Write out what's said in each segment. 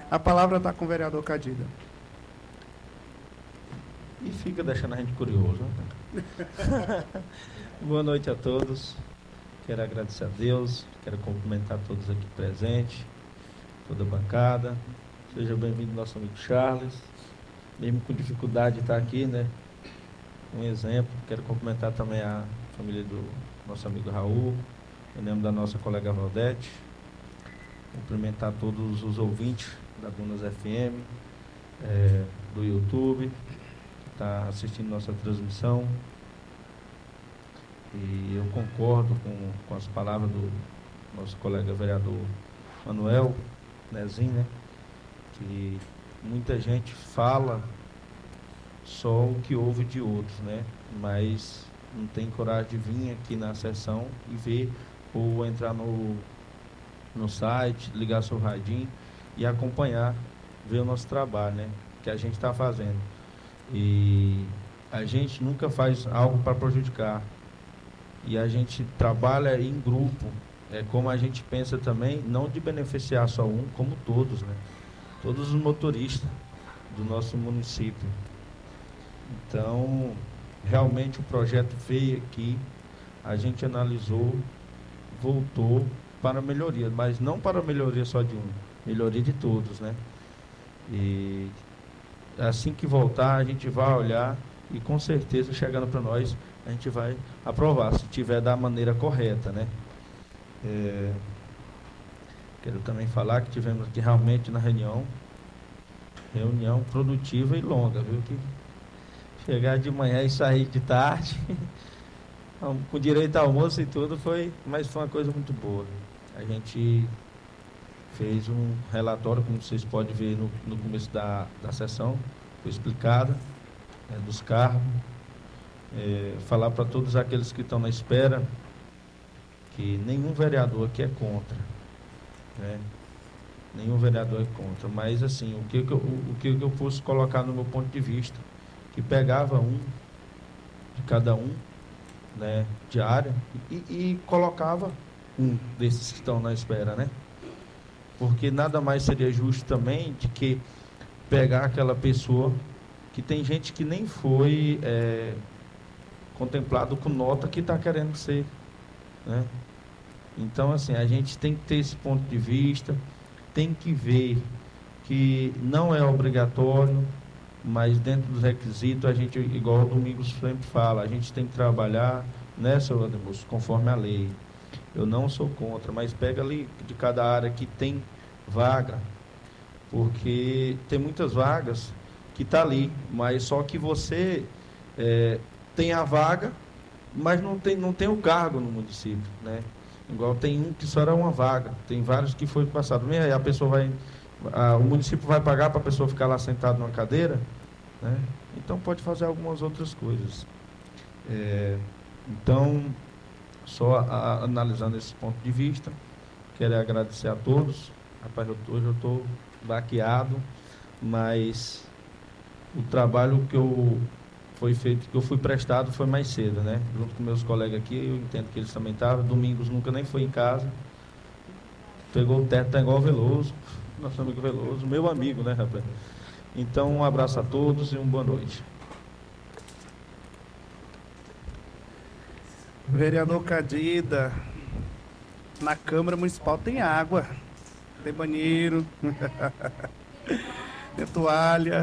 A palavra está com o vereador Cadida. E fica deixando a gente curioso. Né? Boa noite a todos. Quero agradecer a Deus. Quero cumprimentar todos aqui presentes, toda a bancada. Seja bem-vindo nosso amigo Charles. Mesmo com dificuldade de estar aqui, né? Um exemplo. Quero cumprimentar também a família do nosso amigo Raul, em nome da nossa colega Valdete. Cumprimentar todos os ouvintes da Dunas FM, do YouTube, que está assistindo nossa transmissão. E eu concordo com as palavras do nosso colega vereador Manuel Nezinho, né? Que muita gente fala só o que ouve de outros, né? Mas não tem coragem de vir aqui na sessão e ver, ou entrar no site, ligar seu radinho e acompanhar, ver o nosso trabalho, né? Que a gente está fazendo. E a gente nunca faz algo para prejudicar. E a gente trabalha em grupo. É como a gente pensa também, não de beneficiar só um, como todos, né? Todos os motoristas do nosso município. Então, realmente o projeto veio aqui, a gente analisou, voltou para melhoria, mas não para melhoria só de um, melhoria de todos, né? E assim que voltar, a gente vai olhar e com certeza, chegando para nós, a gente vai aprovar, se tiver da maneira correta, né? Quero também falar que tivemos aqui realmente na reunião produtiva e longa, viu? Que chegar de manhã e sair de tarde, com direito ao almoço e tudo, mas foi uma coisa muito boa. A gente fez um relatório, como vocês podem ver no começo da sessão, foi explicada, dos cargos, falar para todos aqueles que estão na espera que nenhum vereador aqui é contra, né? Nenhum vereador é contra, mas assim, o que eu fosse colocar no meu ponto de vista, que pegava um de cada um, né, de área, e colocava um desses que estão na espera, né? Porque nada mais seria justo também de que pegar aquela pessoa que tem gente que nem foi contemplado com nota que está querendo ser, né? Então, assim, a gente tem que ter esse ponto de vista, tem que ver que não é obrigatório, mas dentro dos requisitos, a gente, igual o Domingos sempre fala, a gente tem que trabalhar, né, seu Ademoço, conforme a lei. Eu não sou contra, mas pega ali de cada área que tem vaga, porque tem muitas vagas que está ali, mas só que você tem a vaga, mas não tem o cargo no município, né? Igual tem um que só era uma vaga, tem vários que foi passado. E aí a pessoa o município vai pagar para a pessoa ficar lá sentada numa cadeira, né? Então pode fazer algumas outras coisas. Então, só analisando esse ponto de vista, quero agradecer a todos. Rapaz, hoje eu estou baqueado, mas o trabalho foi feito, que eu fui prestado, foi mais cedo, né? Junto com meus colegas aqui, eu entendo que eles também estavam. Domingos nunca nem foi em casa. Pegou o teto, tá igual o Veloso, nosso amigo Veloso, meu amigo, né, rapaz? Então, um abraço a todos e uma boa noite. Vereador Cadida, na Câmara Municipal tem água, tem banheiro, tem toalha.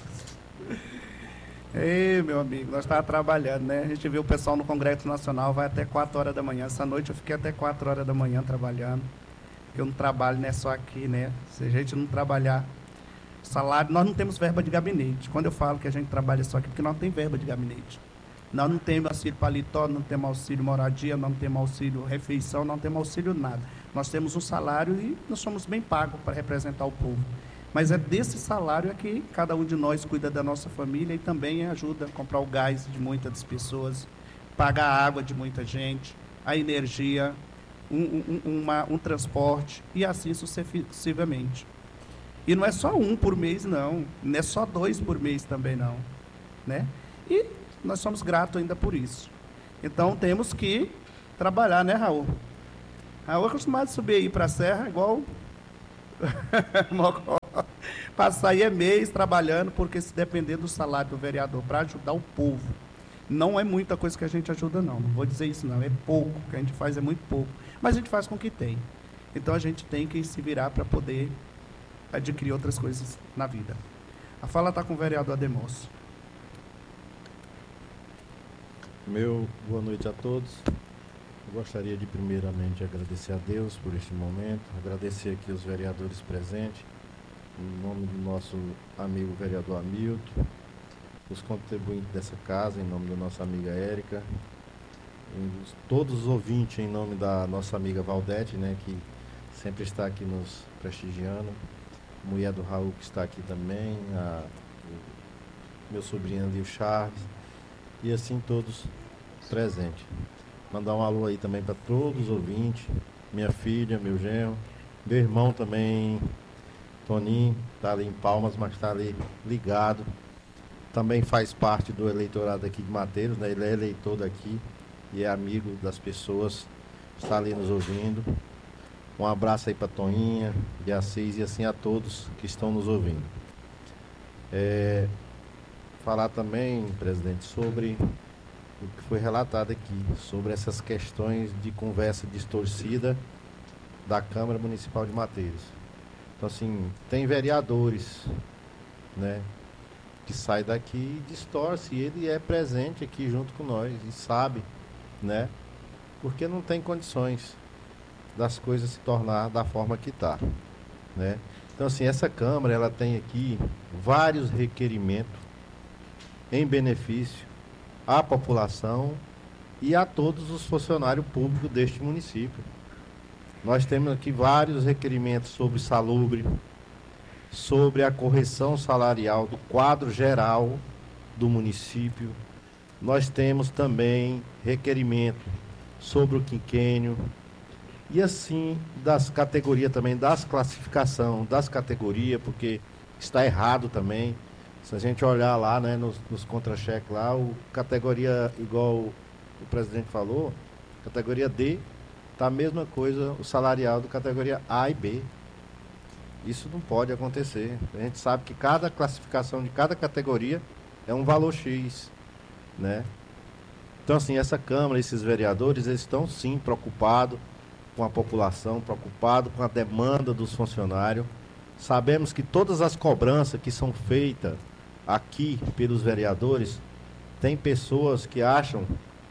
Ei, meu amigo, nós estávamos trabalhando, né? A gente viu o pessoal no Congresso Nacional, vai até 4 horas da manhã. Essa noite eu fiquei até 4 horas da manhã trabalhando. Porque eu não trabalho, né, só aqui, né? Se a gente não trabalhar salário, nós não temos verba de gabinete. Quando eu falo que a gente trabalha só aqui, porque nós não temos verba de gabinete. Nós não temos auxílio paletó, não temos auxílio moradia, não temos auxílio refeição, não temos auxílio nada. Nós temos um salário e nós somos bem pagos para representar o povo. Mas é desse salário que cada um de nós cuida da nossa família e também ajuda a comprar o gás de muitas pessoas, pagar a água de muita gente, a energia, um transporte e assim sucessivamente. E não é só um por mês, não é só 2 por mês também, não, né? E nós somos gratos ainda por isso. Então temos que trabalhar, né, Raul? Raul é acostumado a subir aí para a serra igual Mocó. Passar aí mês trabalhando, porque se depender do salário do vereador para ajudar o povo, não é muita coisa que a gente ajuda, não. Não vou dizer isso, não. É pouco. O que a gente faz é muito pouco. Mas a gente faz com o que tem. Então, a gente tem que se virar para poder adquirir outras coisas na vida. A fala está com o vereador Ademócio. Boa noite a todos. Eu gostaria de primeiramente agradecer a Deus por este momento, agradecer aqui os vereadores presentes, em nome do nosso amigo vereador Hamilton, os contribuintes dessa casa, em nome da nossa amiga Érica, todos os ouvintes, em nome da nossa amiga Valdete, né, que sempre está aqui nos prestigiando, a mulher do Raul que está aqui também, meu sobrinho ali, o Charles, e assim todos presentes. Mandar um alô aí também para todos os ouvintes, minha filha, meu genro, meu irmão também, Toninho, está ali em Palmas, mas está ali ligado. Também faz parte do eleitorado aqui de Mateiros, né? Ele é eleitor daqui e é amigo das pessoas, está ali nos ouvindo. Um abraço aí para Toninha, de Assis e assim a todos que estão nos ouvindo. Falar também, presidente, sobre o que foi relatado aqui, sobre essas questões de conversa distorcida da Câmara Municipal de Mateiros. Então, assim, tem vereadores, né, que sai daqui e distorce, e ele é presente aqui junto com nós e sabe, né, porque não tem condições das coisas se tornar da forma que está, né. Então, assim, essa Câmara, ela tem aqui vários requerimentos em benefício à população e a todos os funcionários públicos deste município. Nós temos aqui vários requerimentos sobre salubre, sobre a correção salarial do quadro geral do município. Nós temos também requerimento sobre o quinquênio e assim das categorias também, das classificação das categorias, porque está errado também. Se a gente olhar lá, né, nos contra-cheques lá, categoria, igual o presidente falou, categoria D, está a mesma coisa o salarial da categoria A e B. Isso não pode acontecer. A gente sabe que cada classificação de cada categoria é um valor X, né? Então, assim, essa Câmara, esses vereadores, eles estão sim preocupados com a população, preocupados com a demanda dos funcionários. Sabemos que todas as cobranças que são feitas aqui pelos vereadores, tem pessoas que acham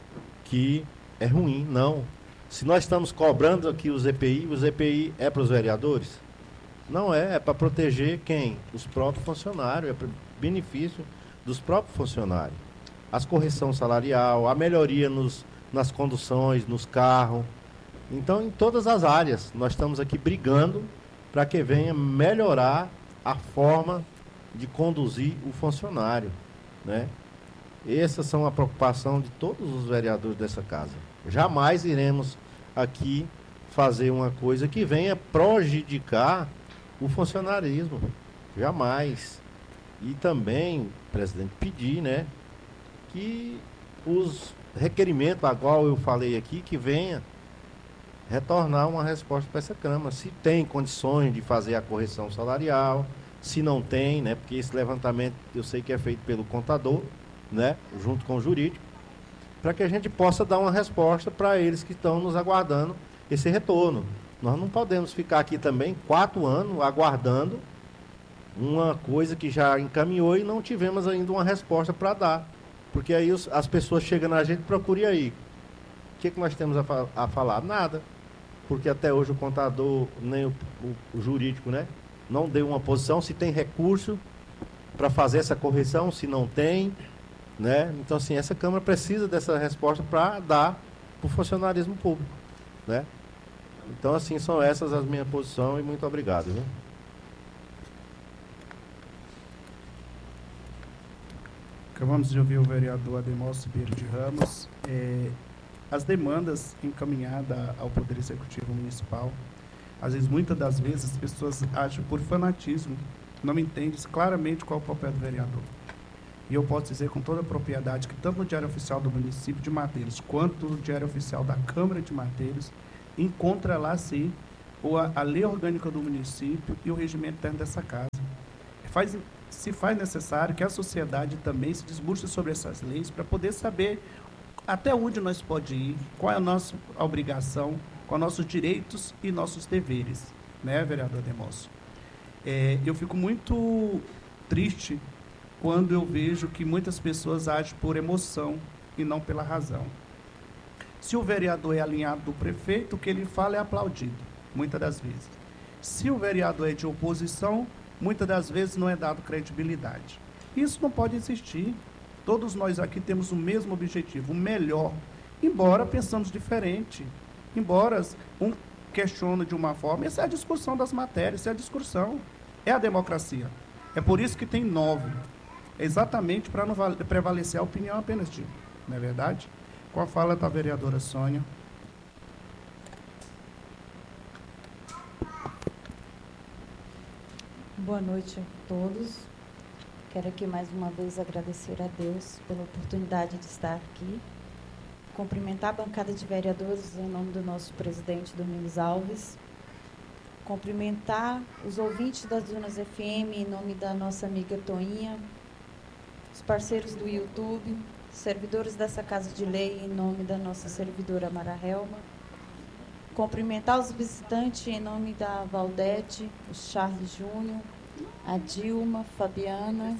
que é ruim. Não. Se nós estamos cobrando aqui os EPI é para os vereadores? Não é para proteger quem? Os próprios funcionários, é para benefício dos próprios funcionários. As correção salarial, a melhoria nas conduções, nos carros. Então, em todas as áreas, nós estamos aqui brigando para que venha melhorar a forma de conduzir o funcionário, né? Essas são a preocupação de todos os vereadores dessa casa. Jamais iremos aqui fazer uma coisa que venha prejudicar o funcionarismo. Jamais. E também, presidente, pedir, né, que os requerimentos, a qual eu falei aqui, que venha retornar uma resposta para essa Câmara. Se tem condições de fazer a correção salarial, se não tem, né, porque esse levantamento eu sei que é feito pelo contador, né, junto com o jurídico, para que a gente possa dar uma resposta para eles que estão nos aguardando esse retorno. Nós não podemos ficar aqui também 4 anos aguardando uma coisa que já encaminhou e não tivemos ainda uma resposta para dar. Porque aí as pessoas chegam na gente e procuram aí. O que nós temos a falar? Nada. Porque até hoje o contador, nem o jurídico, né, não deu uma posição, se tem recurso para fazer essa correção, se não tem, né? Então, assim, essa Câmara precisa dessa resposta para dar para o funcionarismo público, né? Então, assim, são essas as minhas posições e muito obrigado, viu? Acabamos de ouvir o vereador Ademócio Ribeiro de Ramos. As demandas encaminhadas ao Poder Executivo Municipal, às vezes, muitas das vezes, as pessoas agem por fanatismo, não entendem claramente qual é o papel do vereador. E eu posso dizer com toda a propriedade que tanto no Diário Oficial do município de Mateiros, quanto no Diário Oficial da Câmara de Mateiros, encontra lá, sim, ou a lei orgânica do município e o regimento interno dessa casa. Se faz necessário que a sociedade também se debruce sobre essas leis para poder saber até onde nós podemos ir, qual é a nossa obrigação, quais nossos direitos e nossos deveres, né, vereador Demócio? Eu fico muito triste quando eu vejo que muitas pessoas agem por emoção e não pela razão. Se o vereador é alinhado do prefeito, o que ele fala é aplaudido, muitas das vezes. Se o vereador é de oposição, muitas das vezes não é dado credibilidade. Isso não pode existir. Todos nós aqui temos o mesmo objetivo, o melhor, embora pensamos diferente, embora um questiona de uma forma. Essa é a discussão das matérias, essa é a discussão, é a democracia. É por isso que tem 9, exatamente para não prevalecer a opinião apenas de um, não é verdade? Com a fala da vereadora Sônia. Boa noite a todos. Quero aqui mais uma vez agradecer a Deus pela oportunidade de estar aqui. Cumprimentar a bancada de vereadores em nome do nosso presidente Domingos Alves. Cumprimentar os ouvintes das Dunas FM em nome da nossa amiga Toinha, os parceiros do YouTube, servidores dessa Casa de Lei em nome da nossa servidora Mara Helma. Cumprimentar os visitantes em nome da Valdete, o Charles Júnior, a Dilma, Fabiana.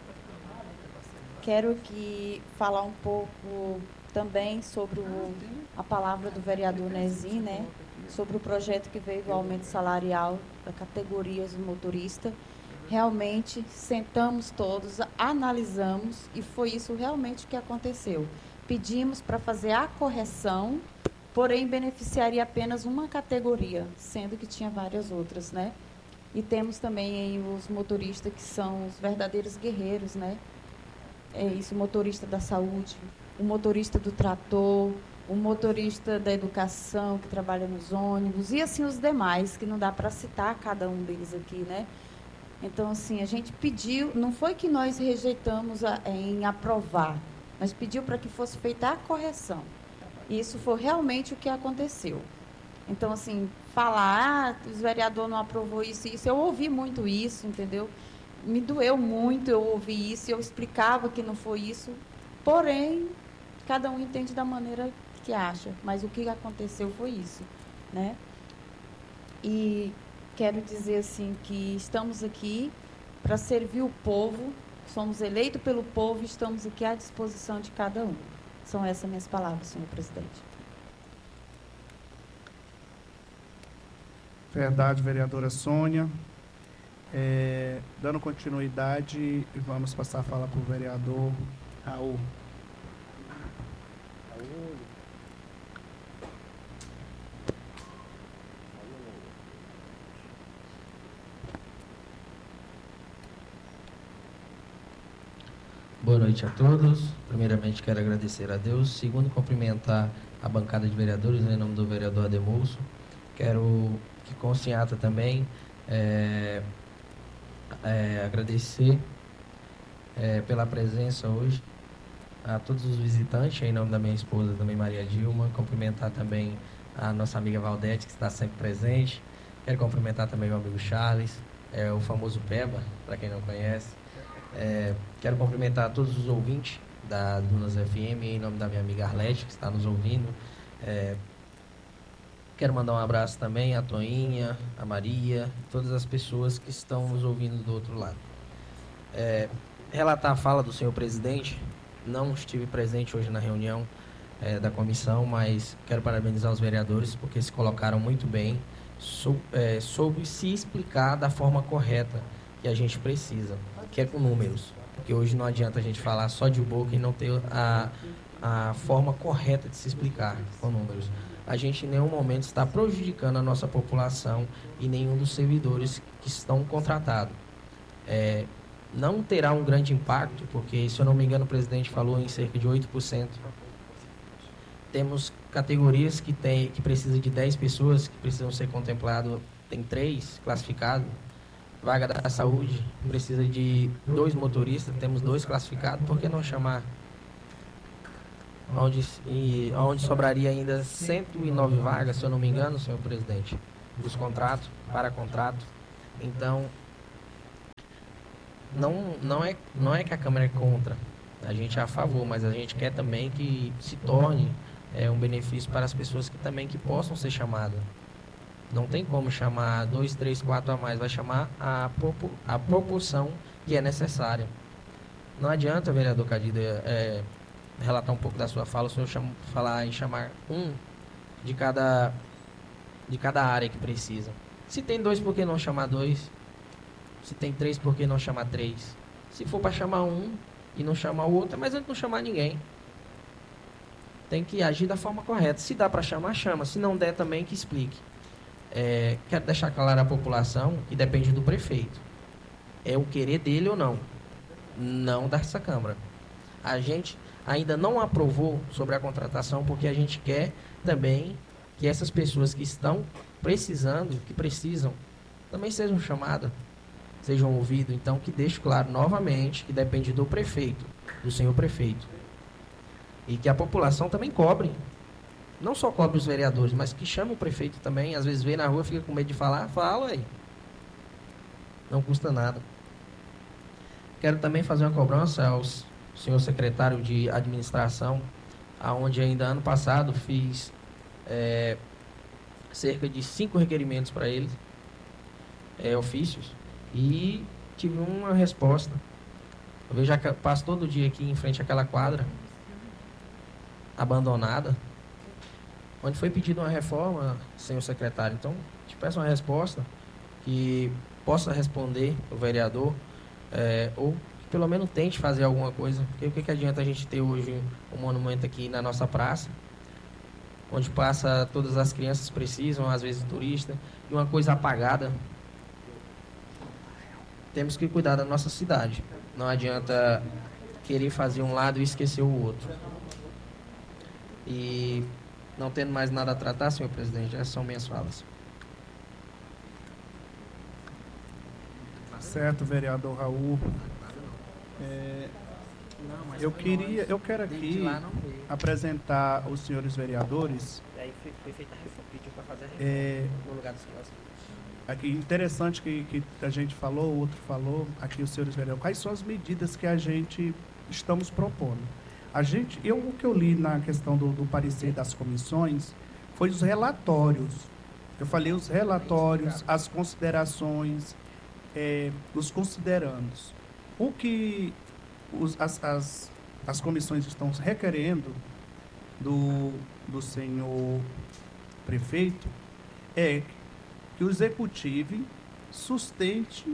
Quero aqui falar um pouco também sobre a palavra do vereador Nezin, né? Sobre o projeto que veio do aumento salarial da categoria do motorista. Realmente, sentamos todos, analisamos e foi isso realmente que aconteceu. Pedimos para fazer a correção, porém beneficiaria apenas uma categoria, sendo que tinha várias outras, né? E temos também os motoristas que são os verdadeiros guerreiros, né? É isso, o motorista da saúde, o motorista do trator, o motorista da educação que trabalha nos ônibus e assim os demais, que não dá para citar cada um deles aqui, né? Então, assim, a gente pediu, não foi que nós rejeitamos em aprovar, mas pediu para que fosse feita a correção. E isso foi realmente o que aconteceu. Então, assim, falar, os vereadores não aprovou isso, eu ouvi muito isso, entendeu? Me doeu muito eu ouvir isso, eu explicava que não foi isso, porém, cada um entende da maneira que acha, mas o que aconteceu foi isso, né? E quero dizer, assim, que estamos aqui para servir o povo, somos eleitos pelo povo e estamos aqui à disposição de cada um. São essas minhas palavras, senhor presidente. Verdade, vereadora Sônia. Dando continuidade, vamos passar a fala para o vereador Raul. Boa noite a todos. Primeiramente, quero agradecer a Deus. Segundo, cumprimentar a bancada de vereadores, em nome do vereador Ademolso. Quero que conste em ata também agradecer pela presença hoje a todos os visitantes, em nome da minha esposa, também Maria Dilma. Cumprimentar também a nossa amiga Valdete, que está sempre presente. Quero cumprimentar também o amigo Charles, o famoso Peba, para quem não conhece. Quero cumprimentar todos os ouvintes da Dunas FM, em nome da minha amiga Arlete, que está nos ouvindo. Quero mandar um abraço também à Toinha, à Maria, todas as pessoas que estão nos ouvindo do outro lado. Relatar a fala do senhor presidente, não estive presente hoje na reunião da comissão, mas quero parabenizar os vereadores porque se colocaram muito bem, soube se explicar da forma correta que a gente precisa, que é com números. Porque hoje não adianta a gente falar só de boca e não ter a forma correta de se explicar com números. A gente em nenhum momento está prejudicando a nossa população e nenhum dos servidores que estão contratados. Não terá um grande impacto, porque, se eu não me engano, o presidente falou em cerca de 8%. Temos categorias que precisam de 10 pessoas, que precisam ser contempladas, tem 3 classificados. Vaga da saúde, precisa de 2 motoristas, temos 2 classificados, por que não chamar? Onde sobraria ainda 109 vagas, se eu não me engano, senhor presidente. dos contratos, para contrato. Então, não é que a Câmara é contra, a gente é a favor, mas a gente quer também que se torne um benefício para as pessoas que possam ser chamadas. Não tem como chamar 2, 3, 4 a mais, vai chamar a proporção que é necessária. Não adianta, vereador Cadido, relatar um pouco da sua fala, o senhor falar em chamar um de cada área que precisa. Se tem 2, por que não chamar 2? Se tem 3, por que não chamar 3? Se for para chamar um e não chamar o outro, mas antes não chamar ninguém. Tem que agir da forma correta. Se dá para chamar, chama. Se não der, também que explique. Quero deixar claro à população que depende do prefeito. É o querer dele ou não. Não dessa Câmara. A gente ainda não aprovou sobre a contratação porque a gente quer também que essas pessoas que estão precisando, que precisam, também sejam chamadas, sejam ouvidas. Então, que deixe claro novamente que depende do prefeito, do senhor prefeito. E que a população também cobre. Não só cobre os vereadores, mas que chame o prefeito também. Às vezes vê na rua, fica com medo de falar, fala aí. Não custa nada. Quero também fazer uma cobrança ao senhor secretário de administração, aonde ainda ano passado fiz cerca de 5 requerimentos para ele, ofícios, e tive uma resposta. Eu vejo, passo todo dia aqui em frente àquela quadra abandonada, onde foi pedida uma reforma, senhor secretário. Então, te peço uma resposta que possa responder o vereador, ou que pelo menos tente fazer alguma coisa. Porque o que adianta a gente ter hoje um monumento aqui na nossa praça, onde passa todas as crianças precisam, às vezes turistas, e uma coisa apagada. Temos que cuidar da nossa cidade. Não adianta querer fazer um lado e esquecer o outro. E não tendo mais nada a tratar, senhor presidente, essas são minhas falas. Certo, vereador Raul. Eu quero aqui apresentar os senhores vereadores. Aí foi feita a reforma, pediu para fazer a reforma no lugar dos quiosques. Aqui, interessante que a gente falou, o outro falou, aqui os senhores vereadores, quais são as medidas que a gente estamos propondo. O que eu li na questão do parecer das comissões foi os relatórios. Eu falei os relatórios, as considerações, os considerandos. O que as comissões estão requerendo do senhor prefeito é que o executivo sustente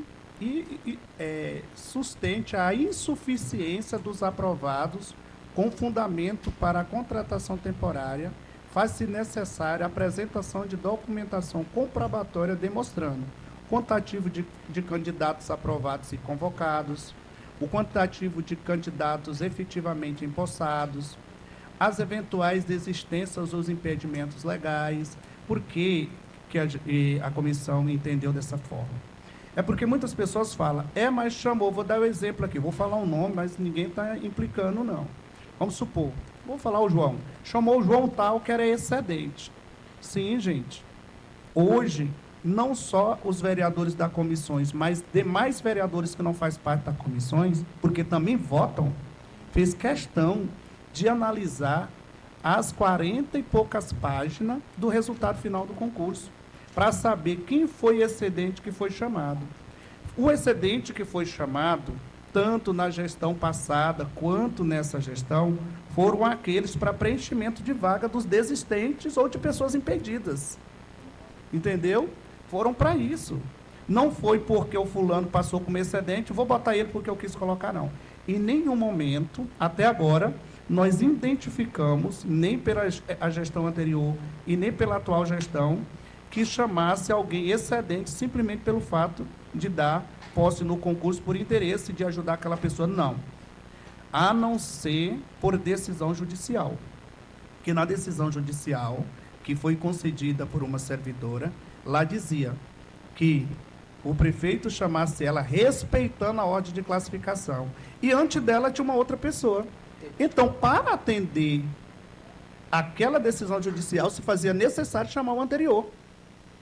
a insuficiência dos aprovados com fundamento para a contratação temporária, faz-se necessária a apresentação de documentação comprobatória demonstrando o quantitativo de candidatos aprovados e convocados, o quantitativo de candidatos efetivamente empossados, as eventuais desistências ou os impedimentos legais. Por que a comissão entendeu dessa forma? É porque muitas pessoas falam, mas chamou, vou dar o exemplo aqui, vou falar um nome, mas ninguém está implicando, não. Vamos supor, vou falar o João. Chamou o João tal, que era excedente. Sim, gente. Hoje, não só os vereadores da comissões, mas demais vereadores que não fazem parte das comissões, porque também votam, fez questão de analisar as 40 e poucas páginas do resultado final do concurso, para saber quem foi excedente que foi chamado. O excedente que foi chamado, tanto na gestão passada quanto nessa gestão, foram aqueles para preenchimento de vaga dos desistentes ou de pessoas impedidas. Entendeu? Foram para isso. Não foi porque o fulano passou como excedente, vou botar ele porque eu quis colocar, não. Em nenhum momento, até agora, nós identificamos, nem pela a gestão anterior e nem pela atual gestão, que chamasse alguém excedente simplesmente pelo fato de dar posse no concurso por interesse de ajudar aquela pessoa. Não. A não ser por decisão judicial. Que na decisão judicial, que foi concedida por uma servidora, lá dizia que o prefeito chamasse ela respeitando a ordem de classificação. E antes dela tinha uma outra pessoa. Então, para atender aquela decisão judicial, se fazia necessário chamar o anterior.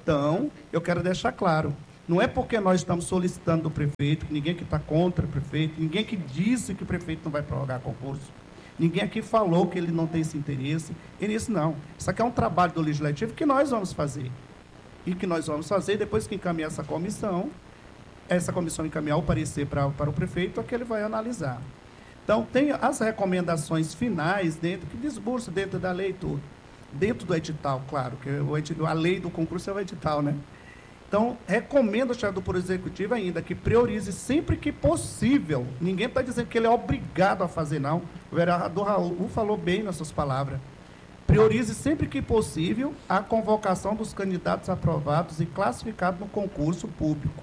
Então, eu quero deixar claro, não é porque nós estamos solicitando do prefeito, ninguém que está contra o prefeito, ninguém que disse que o prefeito não vai prorrogar concurso, ninguém aqui falou que ele não tem esse interesse, e nisso não. Isso aqui é um trabalho do Legislativo que nós vamos fazer. E que nós vamos fazer depois que encaminhar essa comissão encaminhar o parecer para o prefeito, é que ele vai analisar. Então, tem as recomendações finais dentro, que desbursa dentro da lei tudo. Dentro do edital, claro, que a lei do concurso é o edital, né? Então, recomendo ao chefe do Poder Executivo ainda que priorize sempre que possível. Ninguém está dizendo que ele é obrigado a fazer, não. O vereador Raul falou bem nas suas palavras. Priorize sempre que possível a convocação dos candidatos aprovados e classificados no concurso público.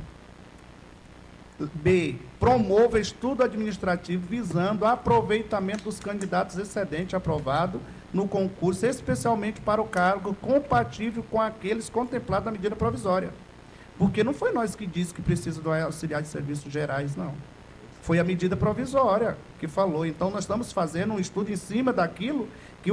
B. Promova estudo administrativo visando o aproveitamento dos candidatos excedente aprovado no concurso, especialmente para o cargo compatível com aqueles contemplados na medida provisória. Porque não foi nós que disse que precisa do auxiliar de serviços gerais, não. Foi a medida provisória que falou. Então, nós estamos fazendo um estudo em cima daquilo que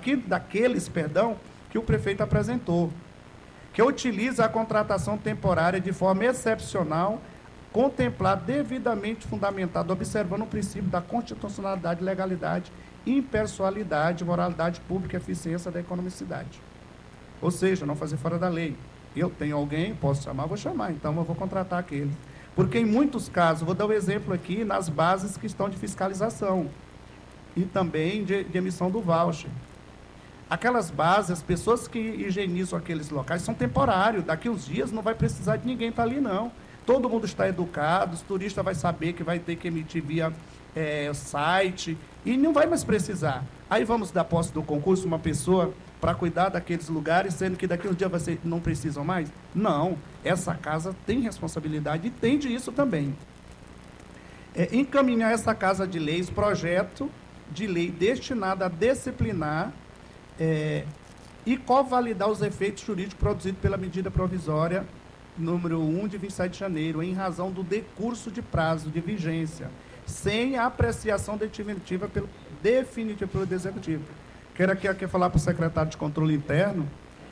que o prefeito apresentou, que utiliza a contratação temporária de forma excepcional, contemplado, devidamente fundamentado, observando o princípio da constitucionalidade, legalidade, impessoalidade, moralidade pública e eficiência da economicidade. Ou seja, não fazer fora da lei. Eu tenho alguém, posso chamar, vou chamar, então eu vou contratar aquele. Porque em muitos casos, vou dar um exemplo aqui, nas bases que estão de fiscalização e também de emissão do voucher. Aquelas bases, as pessoas que higienizam aqueles locais são temporários, daqui uns dias não vai precisar de ninguém estar ali, não. Todo mundo está educado, os turistas vão saber que vai ter que emitir via site e não vai mais precisar. Aí vamos dar posse do concurso uma pessoa para cuidar daqueles lugares, sendo que daqui uns dias vocês não precisam mais? Não, essa casa tem responsabilidade e tem disso também. Encaminhar essa casa de leis, projeto de lei destinado a disciplinar e covalidar os efeitos jurídicos produzidos pela medida provisória número 1 de 27 de janeiro, em razão do decurso de prazo de vigência, sem a apreciação definitiva pelo Executivo. Quero aqui falar para o secretário de Controle Interno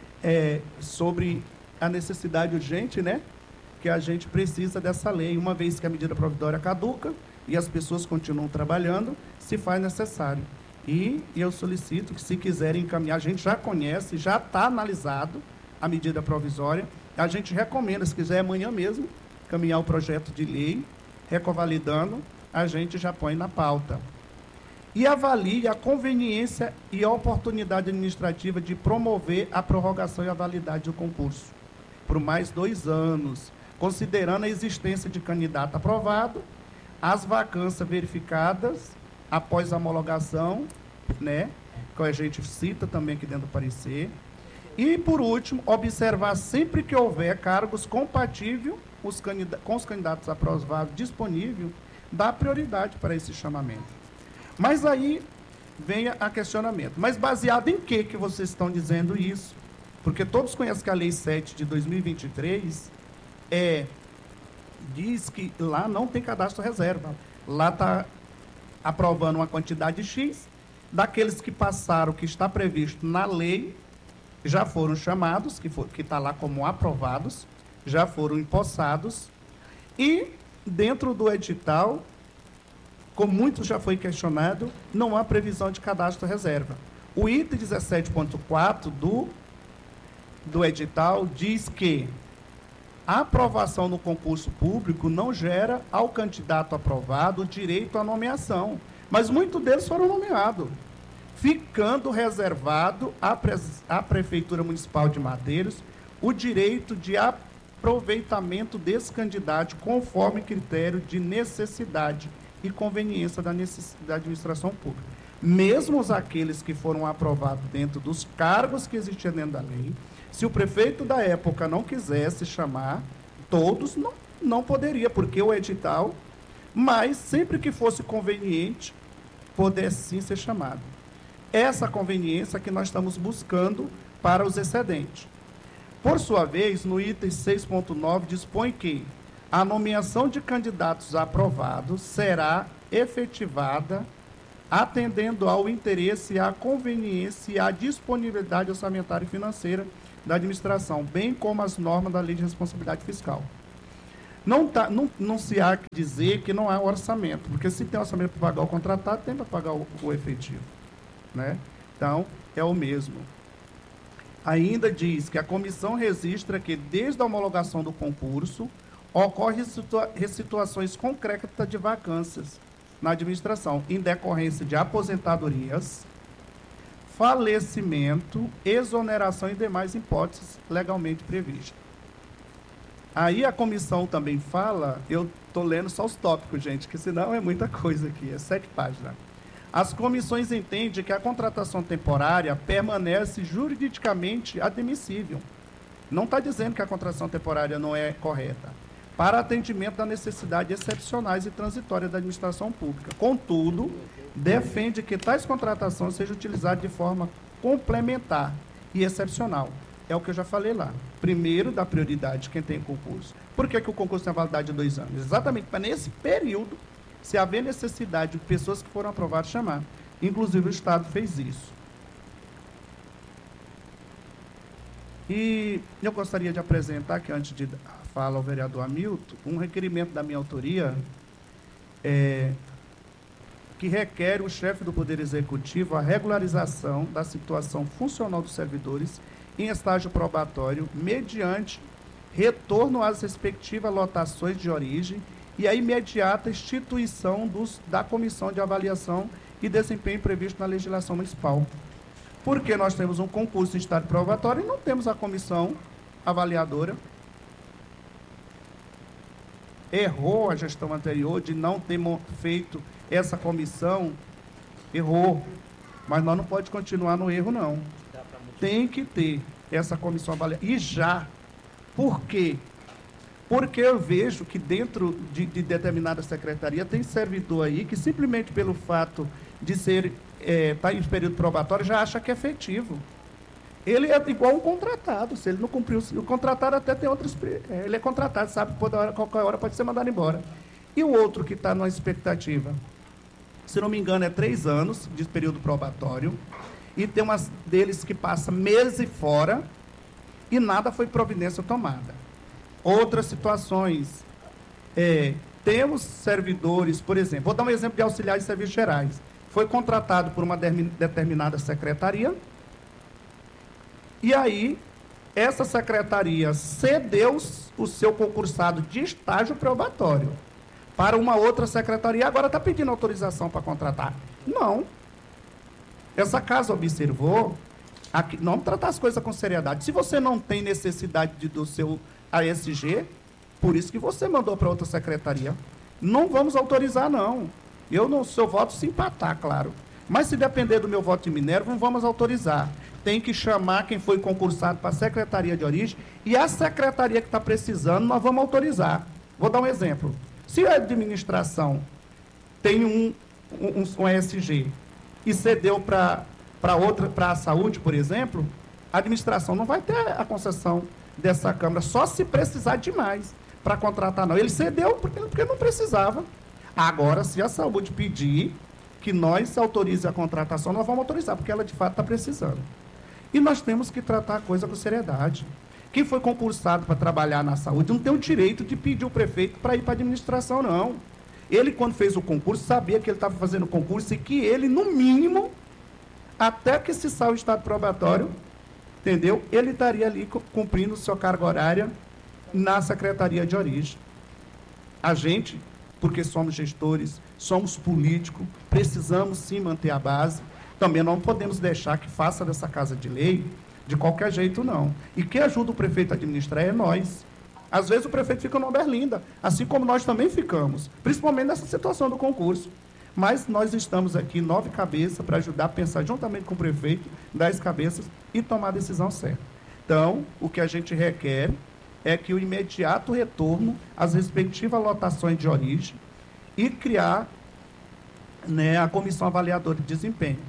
sobre a necessidade urgente, né, que a gente precisa dessa lei, uma vez que a medida provisória caduca e as pessoas continuam trabalhando, se faz necessário. E eu solicito que, se quiserem encaminhar, a gente já conhece, já está analisado a medida provisória, a gente recomenda, se quiser amanhã mesmo, encaminhar o projeto de lei, recovalidando, a gente já põe na pauta. E avalie a conveniência e a oportunidade administrativa de promover a prorrogação e a validade do concurso por mais 2 anos, considerando a existência de candidato aprovado, as vacâncias verificadas após a homologação, né, que a gente cita também aqui dentro do parecer. E, por último, observar sempre que houver cargos compatíveis com os candidatos aprovados disponíveis, dar prioridade para esse chamamento. Mas aí vem a questionamento. Mas baseado em que vocês estão dizendo isso? Porque todos conhecem que a Lei 7 de 2023 diz que lá não tem cadastro reserva. Lá está aprovando uma quantidade X, daqueles que passaram, que está previsto na lei, já foram chamados, que está lá como aprovados, já foram empossados, e dentro do edital, como muito já foi questionado, não há previsão de cadastro reserva. O item 17.4 do edital diz que a aprovação no concurso público não gera ao candidato aprovado o direito à nomeação, mas muitos deles foram nomeados, ficando reservado à Prefeitura Municipal de Madeiros o direito de aproveitamento desse candidato conforme critério de necessidade e conveniência da administração pública. Mesmo aqueles que foram aprovados dentro dos cargos que existiam dentro da lei, se o prefeito da época não quisesse chamar, todos não poderia, porque o edital, mas sempre que fosse conveniente, pudesse sim ser chamado. Essa conveniência que nós estamos buscando para os excedentes. Por sua vez, no item 6.9, dispõe que a nomeação de candidatos aprovados será efetivada atendendo ao interesse, à conveniência e à disponibilidade orçamentária e financeira da administração, bem como as normas da Lei de Responsabilidade Fiscal. Não se há que dizer que não há orçamento, porque se tem orçamento para pagar o contratado, tem para pagar o efetivo, né? Então, é o mesmo. Ainda diz que a comissão registra que, desde a homologação do concurso, ocorrem situações concretas de vacâncias na administração, em decorrência de aposentadorias, falecimento, exoneração e demais hipóteses legalmente previstas. Aí a comissão também fala, eu estou lendo só os tópicos, gente, que senão é muita coisa aqui, é 7 páginas. As comissões entendem que a contratação temporária permanece juridicamente admissível. Não está dizendo que a contratação temporária não é correta, para atendimento das necessidades excepcionais e transitórias da administração pública. Contudo, defende que tais contratações sejam utilizadas de forma complementar e excepcional. É o que eu já falei lá. Primeiro, dá prioridade quem tem concurso. Por que o concurso tem a validade de 2 anos? Exatamente para, nesse período, se haver necessidade de pessoas que foram aprovadas, chamar. Inclusive, o Estado fez isso. E eu gostaria de apresentar, que antes de falar ao vereador Hamilton, um requerimento da minha autoria, que requer o chefe do Poder Executivo a regularização da situação funcional dos servidores em estágio probatório, mediante retorno às respectivas lotações de origem e a imediata instituição da Comissão de Avaliação e Desempenho previsto na legislação municipal. Porque nós temos um concurso em estágio probatório e não temos a comissão avaliadora. Errou a gestão anterior de não ter feito essa comissão, errou, mas nós não podemos continuar no erro, não. Tem que ter essa comissão avaliada. E já. Por quê? Porque eu vejo que dentro de determinada secretaria tem servidor aí que simplesmente pelo fato de ser tá em período probatório já acha que é efetivo. Ele é igual um contratado. Se ele não cumpriu, o contratado até tem outros. Ele é contratado, sabe que qualquer hora pode ser mandado embora. E o outro que está numa expectativa, se não me engano, é 3 anos de período probatório. E tem umas deles que passa meses fora e nada foi providência tomada. Outras situações, temos servidores, por exemplo, vou dar um exemplo de auxiliar de serviços gerais. Foi contratado por uma determinada secretaria e aí essa secretaria cedeu o seu concursado de estágio probatório para uma outra secretaria, agora está pedindo autorização para contratar. Não. Essa casa observou, não vamos tratar as coisas com seriedade. Se você não tem necessidade do seu ASG, por isso que você mandou para outra secretaria. Não vamos autorizar, não. Eu no seu voto se empatar, claro. Mas se depender do meu voto de Minerva, não vamos autorizar. Tem que chamar quem foi concursado para a secretaria de origem e a secretaria que está precisando, nós vamos autorizar. Vou dar um exemplo. Se a administração tem um ASG e cedeu para a saúde, por exemplo, a administração não vai ter a concessão dessa Câmara, só se precisar demais para contratar, não. Ele cedeu porque não precisava. Agora, se a saúde pedir que nós autorize a contratação, nós vamos autorizar, porque ela de fato está precisando. E nós temos que tratar a coisa com seriedade. Quem foi concursado para trabalhar na saúde não tem o direito de pedir o prefeito para ir para a administração, não. Ele, quando fez o concurso, sabia que ele estava fazendo o concurso e que ele, no mínimo, até que se saia o estado probatório, entendeu? Ele estaria ali cumprindo sua carga horária na secretaria de origem. A gente, porque somos gestores, somos políticos, precisamos sim manter a base. Também não podemos deixar que faça dessa casa de lei de qualquer jeito, não. E quem ajuda o prefeito a administrar é nós. Às vezes o prefeito fica numa berlinda, assim como nós também ficamos, principalmente nessa situação do concurso. Mas nós estamos aqui, 9 cabeças, para ajudar a pensar juntamente com o prefeito, 10 cabeças, e tomar a decisão certa. Então, o que a gente requer é que o imediato retorno às respectivas lotações de origem e criar, né, a comissão avaliadora de desempenho.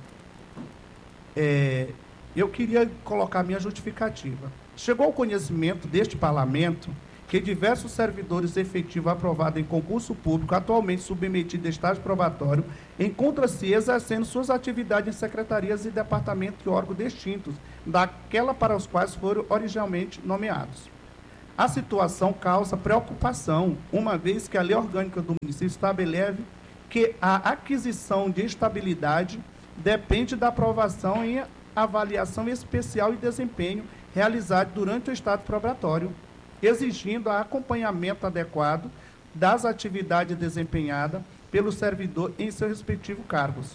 Eu queria colocar minha justificativa. Chegou ao conhecimento deste parlamento que diversos servidores efetivos aprovados em concurso público, atualmente submetidos a estágio probatório, encontram-se exercendo suas atividades em secretarias e departamentos e órgãos distintos daquela para os quais foram originalmente nomeados. A situação causa preocupação, uma vez que a lei orgânica do município estabelece que a aquisição de estabilidade depende da aprovação em avaliação especial e desempenho realizado durante o estado probatório, exigindo acompanhamento adequado das atividades desempenhadas pelo servidor em seus respectivos cargos.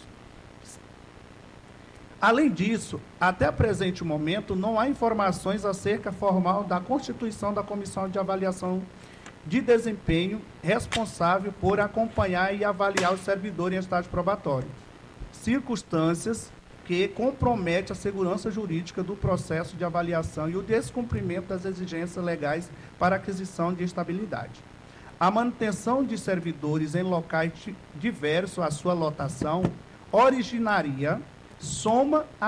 Além disso, até presente momento, não há informações acerca formal da constituição da Comissão de Avaliação de Desempenho responsável por acompanhar e avaliar o servidor em estágio probatório. Circunstâncias que comprometem a segurança jurídica do processo de avaliação e o descumprimento das exigências legais para aquisição de estabilidade. A manutenção de servidores em locais diversos à sua lotação originaria somada à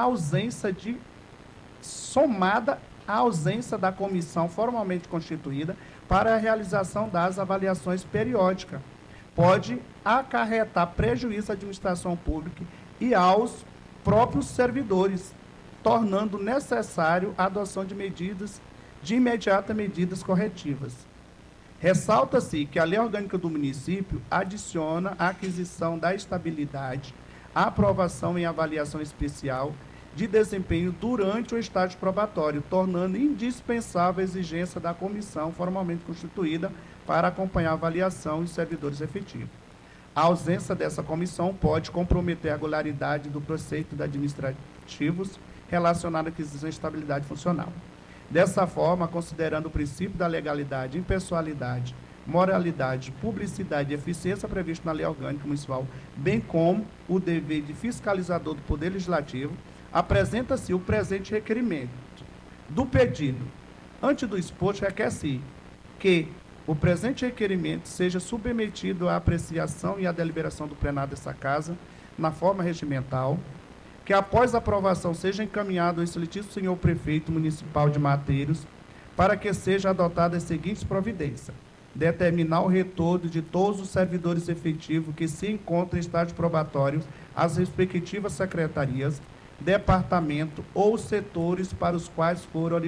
ausência da comissão formalmente constituída para a realização das avaliações periódicas. Pode acarretar prejuízo à administração pública e aos próprios servidores, tornando necessário a adoção de medidas, de imediata medidas corretivas. Ressalta-se que a lei orgânica do município adiciona a aquisição da estabilidade, a aprovação em avaliação especial de desempenho durante o estágio probatório, tornando indispensável a exigência da comissão formalmente constituída para acompanhar a avaliação e servidores efetivos. A ausência dessa comissão pode comprometer a regularidade do procedimento administrativos relacionado à aquisição e estabilidade funcional. Dessa forma, considerando o princípio da legalidade, impessoalidade, moralidade, publicidade e eficiência previsto na Lei Orgânica Municipal, bem como o dever de fiscalizador do Poder Legislativo, apresenta-se o presente requerimento do pedido. Ante do exposto, requer-se que o presente requerimento seja submetido à apreciação e à deliberação do plenário dessa Casa, na forma regimental, que após a aprovação seja encaminhado ao excelentíssimo senhor prefeito municipal de Mateiros, para que seja adotada as seguintes providências: determinar o retorno de todos os servidores efetivos que se encontram em estágio probatório às respectivas secretarias, departamento ou setores para os quais foram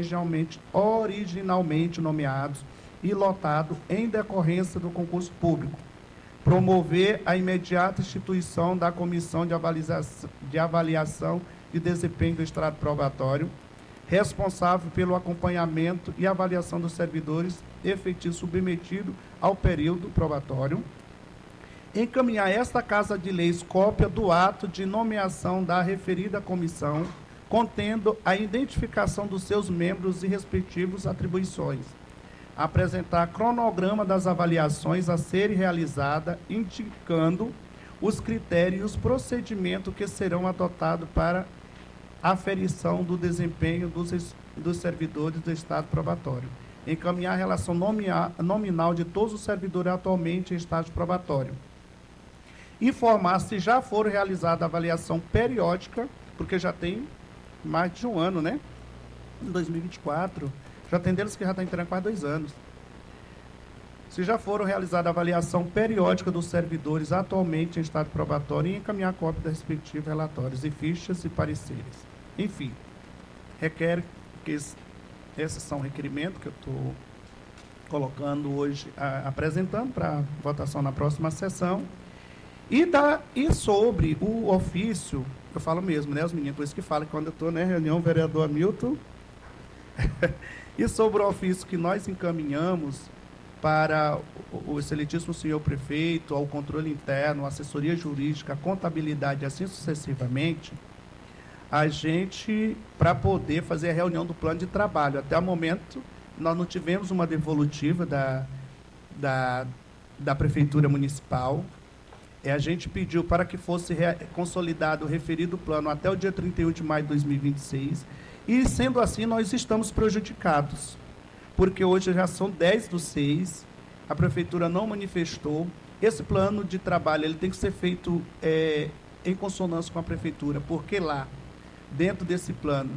originalmente nomeados e lotados em decorrência do concurso público. Promover a imediata instituição da Comissão de Avaliação de Desempenho do Estado Probatório, responsável pelo acompanhamento e avaliação dos servidores efetivos submetidos ao período probatório. Encaminhar esta Casa de Leis cópia do ato de nomeação da referida comissão, contendo a identificação dos seus membros e respectivas atribuições. Apresentar cronograma das avaliações a serem realizadas, indicando os critérios e os procedimentos que serão adotados para aferição do desempenho dos servidores do Estado probatório. Encaminhar a relação nominal de todos os servidores atualmente em estágio probatório. Informar se já for realizada a avaliação periódica, porque já tem mais de um ano, né? Em 2024, já tem deles que já está entrando quase 2 anos. Se já foram realizada a avaliação periódica dos servidores atualmente em estado probatório, e encaminhar cópia dos respectivos relatórios e fichas e pareceres. Enfim, requer que esses são requerimentos que eu estou colocando hoje, apresentando para votação na próxima sessão. E sobre o ofício, eu falo mesmo, né, os meninos, por isso que falam que quando eu estou na reunião, o vereador Hamilton, e sobre o ofício que nós encaminhamos para o excelentíssimo senhor prefeito, ao controle interno, assessoria jurídica, contabilidade, assim sucessivamente, a gente, para poder fazer a reunião do plano de trabalho. Até o momento, nós não tivemos uma devolutiva da Prefeitura Municipal. A gente pediu para que fosse consolidado o referido plano até o dia 31 de maio de 2026, e, sendo assim, nós estamos prejudicados, porque hoje já são 10/6, a Prefeitura não manifestou. Esse plano de trabalho ele tem que ser feito em consonância com a Prefeitura, porque lá, dentro desse plano,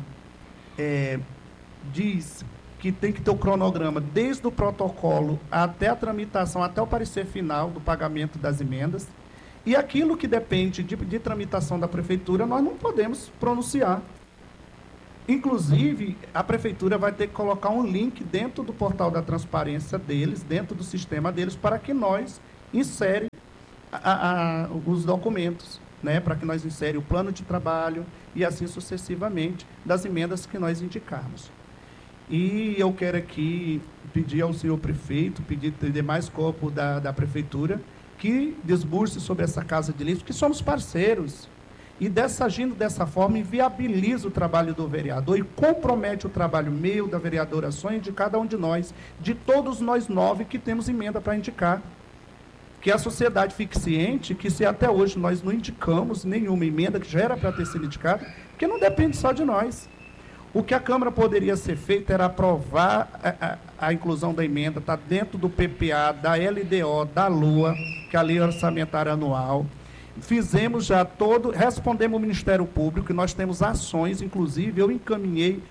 diz que tem que ter o cronograma desde o protocolo até a tramitação, até o parecer final do pagamento das emendas, e aquilo que depende de tramitação da Prefeitura, nós não podemos pronunciar. Inclusive, a prefeitura vai ter que colocar um link dentro do portal da transparência deles, dentro do sistema deles, para que nós insere os documentos, né? Para que nós insere o plano de trabalho e assim sucessivamente das emendas que nós indicarmos. E eu quero aqui pedir ao senhor prefeito, pedir ao demais corpo da prefeitura, que desburse sobre essa Casa de Leis, que somos parceiros. E agindo dessa forma, inviabiliza o trabalho do vereador e compromete o trabalho meu, da vereadora Sônia, de cada um de nós, de todos nós 9 que temos emenda para indicar. Que a sociedade fique ciente que se até hoje nós não indicamos nenhuma emenda, que já era para ter sido indicada, porque não depende só de nós. O que a Câmara poderia ser feita era aprovar a inclusão da emenda, está dentro do PPA, da LDO, da LUA, que é a Lei Orçamentária Anual. Fizemos já respondemos ao Ministério Público, e nós temos ações, inclusive eu encaminhei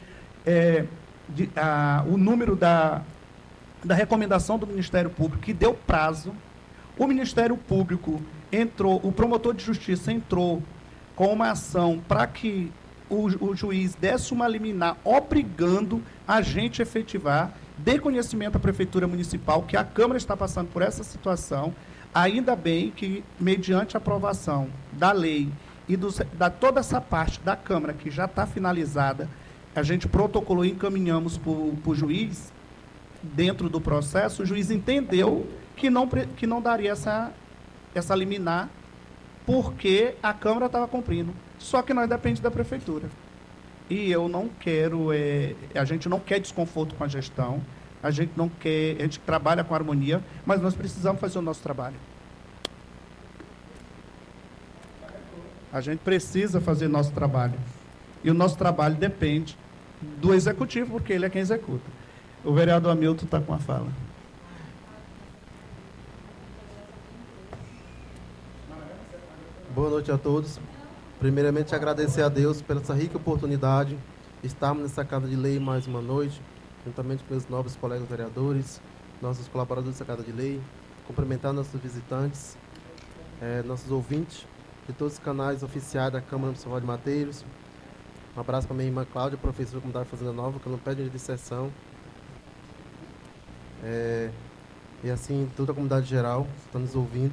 o número da recomendação do Ministério Público, que deu prazo. O Ministério Público entrou, o promotor de justiça entrou com uma ação para que o juiz desse uma liminar obrigando a gente a efetivar, dê conhecimento à Prefeitura Municipal que a Câmara está passando por essa situação. Ainda bem que, mediante a aprovação da lei e toda essa parte da Câmara, que já está finalizada, a gente protocolou e encaminhamos para o juiz, dentro do processo, o juiz entendeu que não daria essa liminar, porque a Câmara estava cumprindo. Só que nós depende da Prefeitura. E eu não quero, a gente não quer desconforto com a gestão, a gente trabalha com harmonia, mas nós precisamos fazer o nosso trabalho. A gente precisa fazer o nosso trabalho. E o nosso trabalho depende do Executivo, porque ele é quem executa. O vereador Hamilton está com a fala. Boa noite a todos. Primeiramente, agradecer a Deus pela essa rica oportunidade de estarmos nessa Casa de Lei mais uma noite, juntamente com meus nobres colegas vereadores, nossos colaboradores dessa Casa de Lei, cumprimentar nossos visitantes, nossos ouvintes de todos os canais oficiais da Câmara Municipal de Mateiros. Um abraço para minha irmã Cláudia, professora da Comunidade Fazenda Nova, que não pede de sessão. E assim, toda a comunidade geral está nos ouvindo.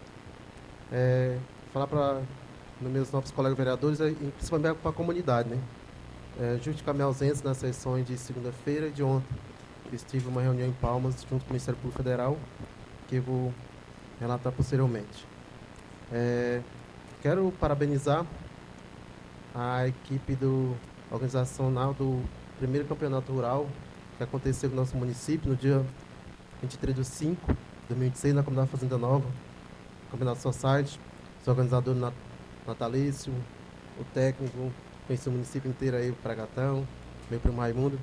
Falar para meus novos colegas vereadores, e principalmente para a comunidade, né? Justificar minha ausência nas sessões de segunda-feira e de ontem. Estive em uma reunião em Palmas, junto com o Ministério Público Federal, que eu vou relatar posteriormente. Quero parabenizar a equipe organizacional do primeiro campeonato rural que aconteceu no nosso município no dia 23/5 de 2026, na Comunidade Fazenda Nova, Campeonato Society, os organizadores Natalício, o técnico, conheci o município inteiro aí, o Pragatão, meu primo Raimundo.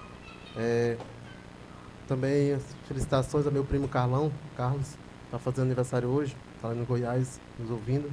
Também as felicitações ao meu primo Carlos, está fazendo aniversário hoje, está lá no Goiás, nos ouvindo.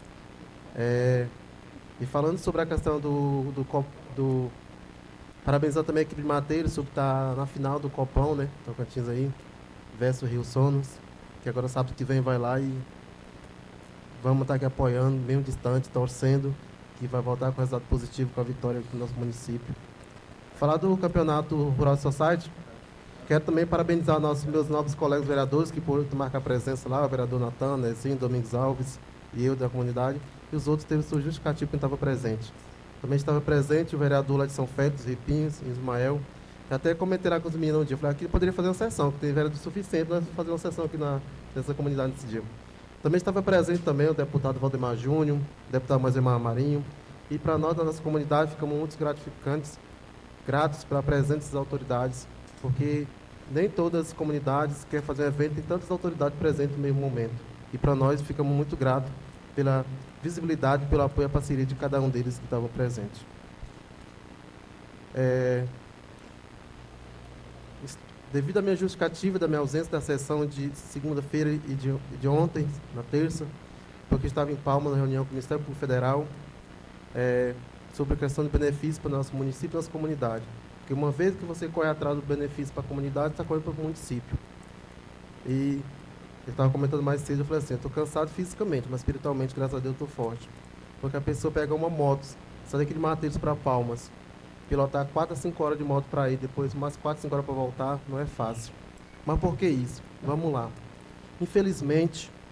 E falando sobre a questão do parabenizar também a equipe de Mateiros, sobre estar na final do Copão, né? Tocantins aí, versus Rio Sonos, que agora sábado que vem vai lá e vamos estar aqui apoiando, mesmo distante, torcendo, que vai voltar com resultado positivo com a vitória aqui no nosso município. Falar do Campeonato Rural Society, quero também parabenizar meus novos colegas vereadores que por marcar presença lá, o vereador Natan, Nezinho, Domingos Alves e eu da comunidade, e os outros teve seu justificativo que estava presente. Também estava presente o vereador lá de São Félix, Ripinhos, Ismael. Eu até comentei lá com os meninos um dia, falei, aqui poderia fazer uma sessão, que tem vereador suficiente para fazer uma sessão aqui nessa comunidade nesse dia. Também estava presente também o deputado Valdemar Júnior, o deputado Moisés Marinho, e para nós, da nossa comunidade, ficamos muito gratos pela presença dessas autoridades, porque nem todas as comunidades querem fazer um evento, tem tantas autoridades presentes no mesmo momento. E para nós, ficamos muito gratos pela visibilidade, pelo apoio e a parceria de cada um deles que estavam presentes. Devido à minha justificativa da minha ausência da sessão de segunda-feira e de ontem, na terça, porque estava em Palmas na reunião com o Ministério Público Federal, sobre a questão de benefícios para o nosso município e nossa comunidade. Porque uma vez que você corre atrás do benefício para a comunidade, está correndo para o município. E eu estava comentando mais cedo, eu falei assim, eu estou cansado fisicamente, mas espiritualmente, graças a Deus, estou forte. Porque a pessoa pega uma moto, sai daqui de Mateiros para Palmas, pilotar 4 a 5 horas de moto para ir, depois mais 4 a 5 horas para voltar, não é fácil. Mas por que isso? Vamos lá. Infelizmente,